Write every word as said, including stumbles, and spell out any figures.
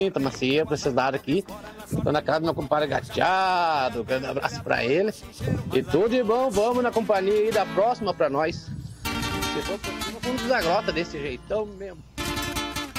macia pra vocês darem aqui. Tô na casa do meu compadre Gateado, grande abraço pra ele. E tudo de bom, vamos na companhia aí da próxima pra nós. Se for pro fundo da grota desse jeitão mesmo.